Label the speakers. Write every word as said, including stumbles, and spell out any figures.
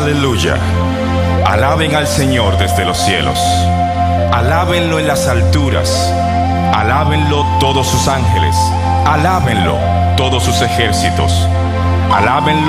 Speaker 1: Aleluya. Alaben al Señor desde los cielos. Alábenlo en las alturas. Alábenlo todos sus ángeles. Alábenlo todos sus ejércitos. Alábenlo